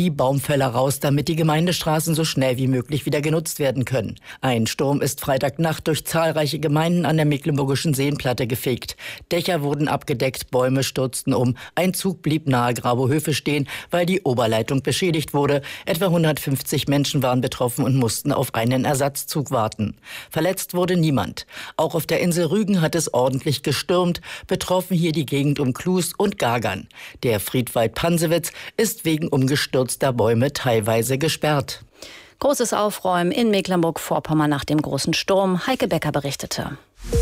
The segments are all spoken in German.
die Baumfäller raus, damit die Gemeindestraßen so schnell wie möglich wieder genutzt werden können. Ein Sturm ist Freitagnacht durch zahlreiche Gemeinden an der Mecklenburgischen Seenplatte gefegt. Dächer wurden abgedeckt, Bäume stürzten um. Ein Zug blieb nahe Grabohöfe stehen, weil die Oberleitung beschädigt wurde. Etwa 150 Menschen waren betroffen und mussten auf einen Ersatzzug warten. Verletzt wurde niemand. Auch auf der Insel Rügen hat es ordentlich gestürmt. Betroffen hier die Gegend um Klus und Gagern. Der Friedwald Pansewitz ist wegen umgestürzter Bäume teilweise gesperrt. Großes Aufräumen in Mecklenburg-Vorpommern nach dem großen Sturm. Heike Becker berichtete.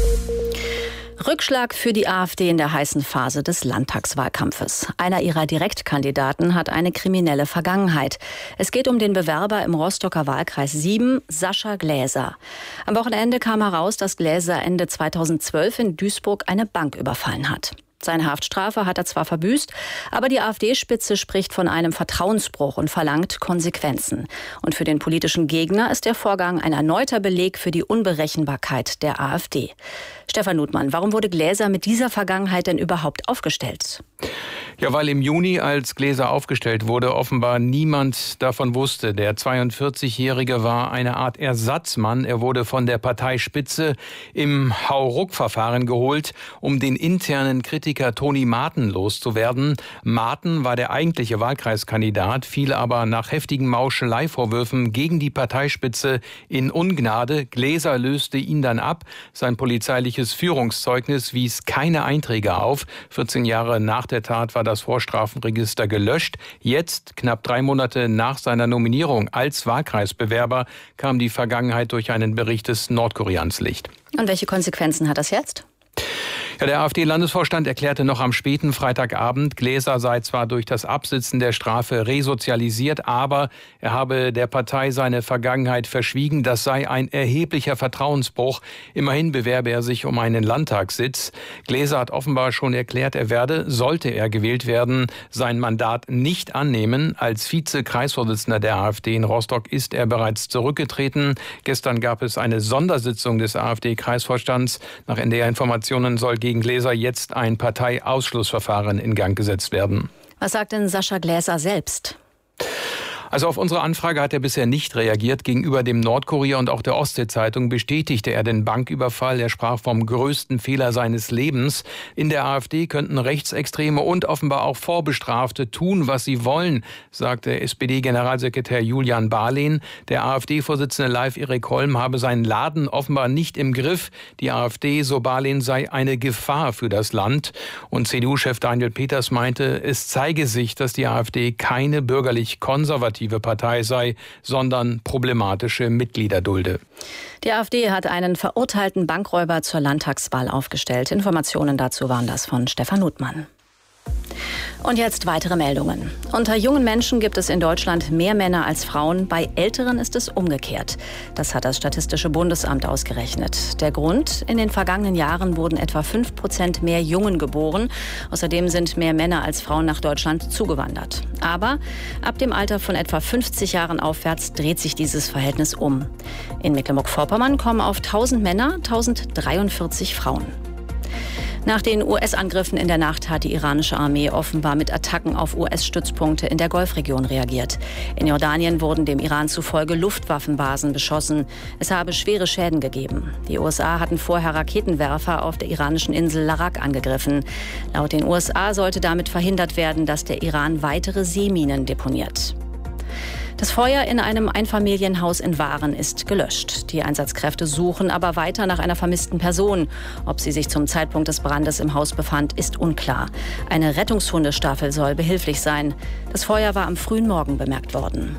Rückschlag für die AfD in der heißen Phase des Landtagswahlkampfes. Einer ihrer Direktkandidaten hat eine kriminelle Vergangenheit. Es geht um den Bewerber im Rostocker Wahlkreis 7, Sascha Gläser. Am Wochenende kam heraus, dass Gläser Ende 2012 in Duisburg eine Bank überfallen hat. Seine Haftstrafe hat er zwar verbüßt, aber die AfD-Spitze spricht von einem Vertrauensbruch und verlangt Konsequenzen. Und für den politischen Gegner ist der Vorgang ein erneuter Beleg für die Unberechenbarkeit der AfD. Stefan Nutmann, warum wurde Gläser mit dieser Vergangenheit denn überhaupt aufgestellt? Ja, weil im Juni, als Gläser aufgestellt wurde, offenbar niemand davon wusste. Der 42-Jährige war eine Art Ersatzmann. Er wurde von der Parteispitze im Hauruck-Verfahren geholt, um den internen Kritiker Toni Marten loszuwerden. Marten war der eigentliche Wahlkreiskandidat, fiel aber nach heftigen Mauschelei-Vorwürfen gegen die Parteispitze in Ungnade. Gläser löste ihn dann ab. Sein polizeiliches Führungszeugnis wies keine Einträge auf. 14 Jahre nach der Tat war das Vorstrafenregister gelöscht. Jetzt, knapp 3 Monate nach seiner Nominierung als Wahlkreisbewerber, kam die Vergangenheit durch einen Bericht des Nordkorea ans Licht. Und welche Konsequenzen hat das jetzt? Ja, der AfD-Landesvorstand erklärte noch am späten Freitagabend, Gläser sei zwar durch das Absitzen der Strafe resozialisiert, aber er habe der Partei seine Vergangenheit verschwiegen. Das sei ein erheblicher Vertrauensbruch. Immerhin bewerbe er sich um einen Landtagssitz. Gläser hat offenbar schon erklärt, er werde, sollte er gewählt werden, sein Mandat nicht annehmen. Als Vize-Kreisvorsitzender der AfD in Rostock ist er bereits zurückgetreten. Gestern gab es eine Sondersitzung des AfD-Kreisvorstands. Nach NDR-Informationen soll gegen Gläser jetzt ein Parteiausschlussverfahren in Gang gesetzt werden. Was sagt denn Sascha Gläser selbst? Also auf unsere Anfrage hat er bisher nicht reagiert. Gegenüber dem Nordkurier und auch der Ostsee-Zeitung bestätigte er den Banküberfall. Er sprach vom größten Fehler seines Lebens. In der AfD könnten Rechtsextreme und offenbar auch Vorbestrafte tun, was sie wollen, sagte SPD-Generalsekretär Julian Barlehn. Der AfD-Vorsitzende Leif Erik Holm habe seinen Laden offenbar nicht im Griff. Die AfD, so Barlehn, sei eine Gefahr für das Land. Und CDU-Chef Daniel Peters meinte, es zeige sich, dass die AfD keine bürgerlich-konservative Partei sei, sondern problematische Mitglieder dulde. Die AfD hat einen verurteilten Bankräuber zur Landtagswahl aufgestellt. Informationen dazu waren das von Stefan Nutmann. Und jetzt weitere Meldungen. Unter jungen Menschen gibt es in Deutschland mehr Männer als Frauen. Bei Älteren ist es umgekehrt. Das hat das Statistische Bundesamt ausgerechnet. Der Grund? In den vergangenen Jahren wurden etwa 5% mehr Jungen geboren. Außerdem sind mehr Männer als Frauen nach Deutschland zugewandert. Aber ab dem Alter von etwa 50 Jahren aufwärts dreht sich dieses Verhältnis um. In Mecklenburg-Vorpommern kommen auf 1000 Männer 1043 Frauen. Nach den US-Angriffen in der Nacht hat die iranische Armee offenbar mit Attacken auf US-Stützpunkte in der Golfregion reagiert. In Jordanien wurden dem Iran zufolge Luftwaffenbasen beschossen. Es habe schwere Schäden gegeben. Die USA hatten vorher Raketenwerfer auf der iranischen Insel Larak angegriffen. Laut den USA sollte damit verhindert werden, dass der Iran weitere Seeminen deponiert. Das Feuer in einem Einfamilienhaus in Waren ist gelöscht. Die Einsatzkräfte suchen aber weiter nach einer vermissten Person. Ob sie sich zum Zeitpunkt des Brandes im Haus befand, ist unklar. Eine Rettungshundestaffel soll behilflich sein. Das Feuer war am frühen Morgen bemerkt worden.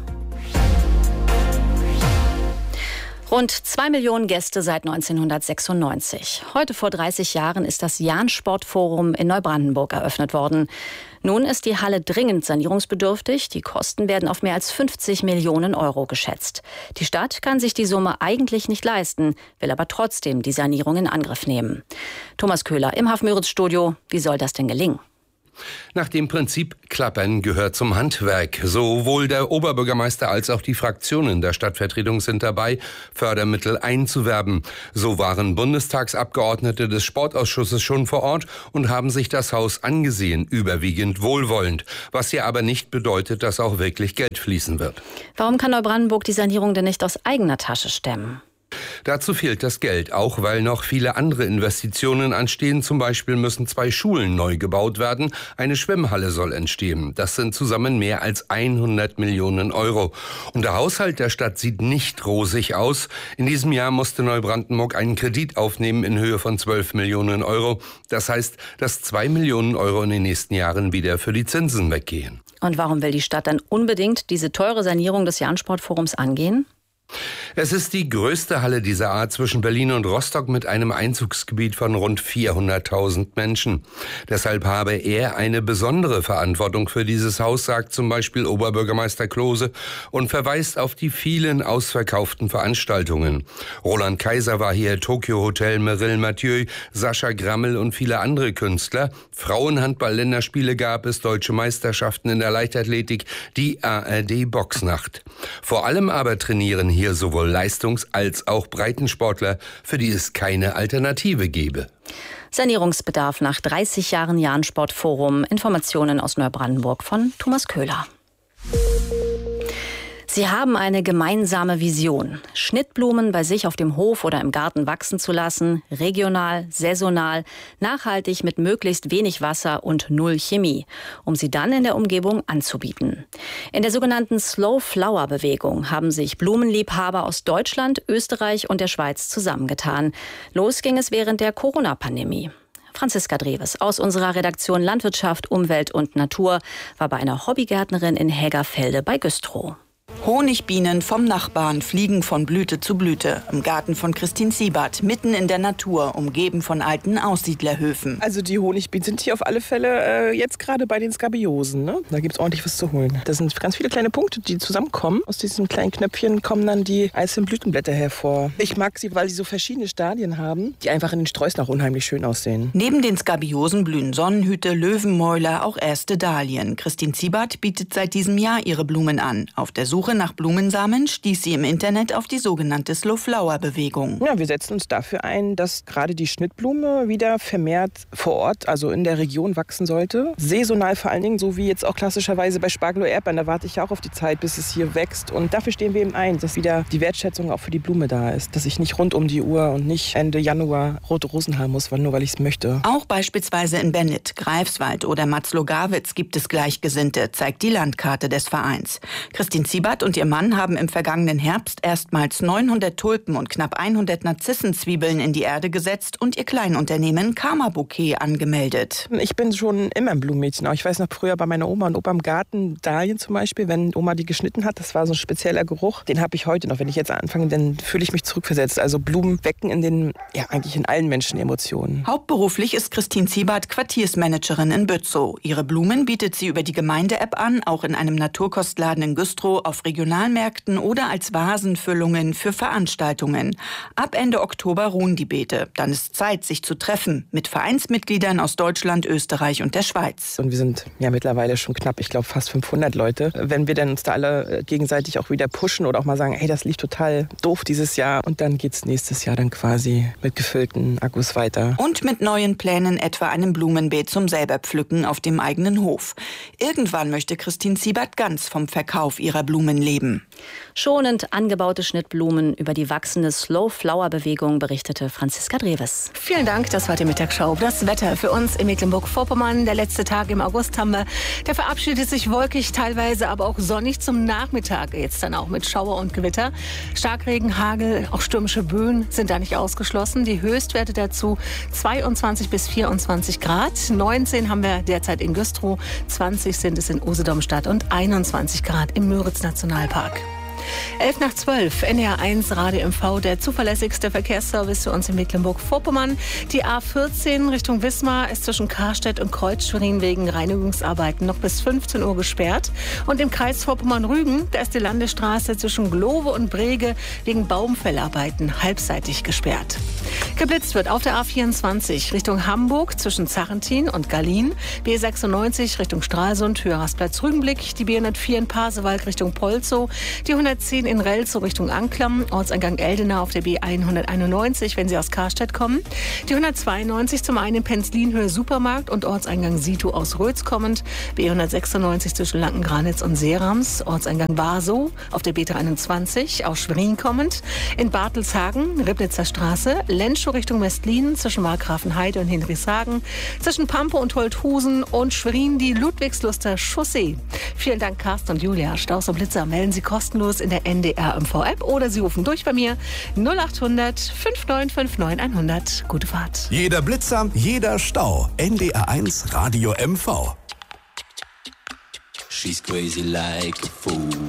Rund 2 Millionen Gäste seit 1996. Heute vor 30 Jahren ist das Jahn-Sportforum in Neubrandenburg eröffnet worden. Nun ist die Halle dringend sanierungsbedürftig. Die Kosten werden auf mehr als 50 Millionen Euro geschätzt. Die Stadt kann sich die Summe eigentlich nicht leisten, will aber trotzdem die Sanierung in Angriff nehmen. Thomas Köhler im Haf-Müritz-Studio. Wie soll das denn gelingen? Nach dem Prinzip Klappern gehört zum Handwerk. Sowohl der Oberbürgermeister als auch die Fraktionen der Stadtvertretung sind dabei, Fördermittel einzuwerben. So waren Bundestagsabgeordnete des Sportausschusses schon vor Ort und haben sich das Haus angesehen, überwiegend wohlwollend. Was hier aber nicht bedeutet, dass auch wirklich Geld fließen wird. Warum kann Neubrandenburg die Sanierung denn nicht aus eigener Tasche stemmen? Dazu fehlt das Geld, auch weil noch viele andere Investitionen anstehen. Zum Beispiel müssen 2 Schulen neu gebaut werden. Eine Schwimmhalle soll entstehen. Das sind zusammen mehr als 100 Millionen Euro. Und der Haushalt der Stadt sieht nicht rosig aus. In diesem Jahr musste Neubrandenburg einen Kredit aufnehmen in Höhe von 12 Millionen Euro. Das heißt, dass 2 Millionen Euro in den nächsten Jahren wieder für die Zinsen weggehen. Und warum will die Stadt dann unbedingt diese teure Sanierung des Jahn-Sportforums angehen? Es ist die größte Halle dieser Art zwischen Berlin und Rostock mit einem Einzugsgebiet von rund 400.000 Menschen. Deshalb habe er eine besondere Verantwortung für dieses Haus, sagt zum Beispiel Oberbürgermeister Klose und verweist auf die vielen ausverkauften Veranstaltungen. Roland Kaiser war hier, Tokyo Hotel, Meryl Mathieu, Sascha Grammel und viele andere Künstler. Frauenhandball-Länderspiele gab es, deutsche Meisterschaften in der Leichtathletik, die ARD-Boxnacht. Vor allem aber trainieren hier sowohl Leistungs- als auch Breitensportler, für die es keine Alternative gäbe. Sanierungsbedarf nach 30 Jahren Jahn-Sportforum. Informationen aus Neubrandenburg von Thomas Köhler. Sie haben eine gemeinsame Vision, Schnittblumen bei sich auf dem Hof oder im Garten wachsen zu lassen, regional, saisonal, nachhaltig mit möglichst wenig Wasser und null Chemie, um sie dann in der Umgebung anzubieten. In der sogenannten Slow-Flower-Bewegung haben sich Blumenliebhaber aus Deutschland, Österreich und der Schweiz zusammengetan. Los ging es während der Corona-Pandemie. Franziska Dreves aus unserer Redaktion Landwirtschaft, Umwelt und Natur war bei einer Hobbygärtnerin in Hägerfelde bei Güstrow. Honigbienen vom Nachbarn fliegen von Blüte zu Blüte. Im Garten von Christine Siebert, mitten in der Natur, umgeben von alten Aussiedlerhöfen. Also die Honigbienen sind hier auf alle Fälle jetzt gerade bei den Skabiosen. Ne? Da gibt es ordentlich was zu holen. Das sind ganz viele kleine Punkte, die zusammenkommen. Aus diesen kleinen Knöpfchen kommen dann die einzelnen Blütenblätter hervor. Ich mag sie, weil sie so verschiedene Stadien haben, die einfach in den Sträußen auch unheimlich schön aussehen. Neben den Skabiosen blühen Sonnenhüte, Löwenmäuler, auch erste Dahlien. Christine Siebert bietet seit diesem Jahr ihre Blumen an. Auf der Suche nach Blumensamen stieß sie im Internet auf die sogenannte Slow-Flower-Bewegung. Ja, wir setzen uns dafür ein, dass gerade die Schnittblume wieder vermehrt vor Ort, also in der Region, wachsen sollte. Saisonal vor allen Dingen, so wie jetzt auch klassischerweise bei Spargel oder Erdbeeren. Da warte ich ja auch auf die Zeit, bis es hier wächst. Und dafür stehen wir eben ein, dass wieder die Wertschätzung auch für die Blume da ist. Dass ich nicht rund um die Uhr und nicht Ende Januar rote Rosen haben muss, nur weil ich es möchte. Auch beispielsweise in Bennett, Greifswald oder Matzlow-Garwitz gibt es Gleichgesinnte, zeigt die Landkarte des Vereins. Christine Siebert und ihr Mann haben im vergangenen Herbst erstmals 900 Tulpen und knapp 100 Narzissenzwiebeln in die Erde gesetzt und ihr Kleinunternehmen Karma Bouquet angemeldet. Ich bin schon immer ein Blumenmädchen. Auch ich weiß noch früher bei meiner Oma und Opa im Garten, Dahlien zum Beispiel, wenn Oma die geschnitten hat, das war so ein spezieller Geruch. Den habe ich heute noch. Wenn ich jetzt anfange, dann fühle ich mich zurückversetzt. Also Blumen wecken eigentlich in allen Menschen Emotionen. Hauptberuflich ist Christine Siebert Quartiersmanagerin in Bützow. Ihre Blumen bietet sie über die Gemeinde-App an, auch in einem Naturkostladen in Güstrow, auf Regionalmärkten oder als Vasenfüllungen für Veranstaltungen. Ab Ende Oktober ruhen die Beete. Dann ist Zeit, sich zu treffen mit Vereinsmitgliedern aus Deutschland, Österreich und der Schweiz. Und wir sind ja mittlerweile schon knapp, ich glaube fast 500 Leute. Wenn wir dann uns da alle gegenseitig auch wieder pushen oder auch mal sagen, hey, das lief total doof dieses Jahr. Und dann geht's nächstes Jahr dann quasi mit gefüllten Akkus weiter. Und mit neuen Plänen, etwa einem Blumenbeet zum Selberpflücken auf dem eigenen Hof. Irgendwann möchte Christine Siebert ganz vom Verkauf ihrer Blumen leben. Schonend angebaute Schnittblumen über die wachsende Slow-Flower-Bewegung berichtete Franziska Dreves. Vielen Dank, das war die Mittagsschau. Das Wetter für uns in Mecklenburg-Vorpommern. Der letzte Tag im August haben wir. Der verabschiedet sich wolkig, teilweise aber auch sonnig zum Nachmittag. Jetzt dann auch mit Schauer und Gewitter. Starkregen, Hagel, auch stürmische Böen sind da nicht ausgeschlossen. Die Höchstwerte dazu 22 bis 24 Grad. 19 haben wir derzeit in Güstrow, 20 sind es in Usedom-Stadt und 21 Grad im Müritz-Nationalpark. 11:12, NDR1 Radio MV, der zuverlässigste Verkehrsservice für uns in Mecklenburg-Vorpommern. Die A14 Richtung Wismar ist zwischen Karstedt und Kreuzschwerin wegen Reinigungsarbeiten noch bis 15 Uhr gesperrt. Und im Kreis Vorpommern-Rügen, da ist die Landesstraße zwischen Glowe und Brege wegen Baumfellarbeiten halbseitig gesperrt. Geblitzt wird auf der A24 Richtung Hamburg zwischen Zarrentin und Gallien, B96 Richtung Stralsund, Höhe Rastplatz-Rügenblick, die B104 in Pasewalk Richtung Polzow, die 110 in Relzow Richtung Anklam, Ortseingang Eldena auf der B191, wenn Sie aus Karstedt kommen, die 192 zum einen in Penzlin Höhe Supermarkt und Ortseingang Situ aus Rötz kommend, B196 zwischen Lankengranitz und Seerams, Ortseingang Warsow auf der B23 aus Schwerin kommend, in Bartelshagen, Ribnitzer Straße, Lenschow Richtung Westlin zwischen Markgrafenheide und Hinrichshagen, zwischen Pampe und Holthusen und Schwerin die Ludwigsluster Chaussee. Vielen Dank, Carsten und Julia. Staus und Blitzer melden Sie kostenlos in der NDR MV-App oder Sie rufen durch bei mir 0800 5959 100. Gute Fahrt. Jeder Blitzer, jeder Stau. NDR1 Radio MV. She's crazy like a fool.